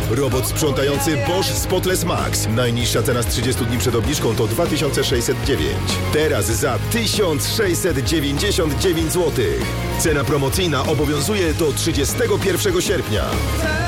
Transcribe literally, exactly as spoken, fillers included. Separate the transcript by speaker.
Speaker 1: Robot sprzątający Bosch Spotless Max. Najniższa cena z trzydziestu dni przed obniżką to dwa tysiące sześćset dziewięć. Teraz za tysiąc sześćset dziewięćdziesiąt dziewięć złotych. Cena promocyjna obowiązuje do trzydziestego pierwszego sierpnia.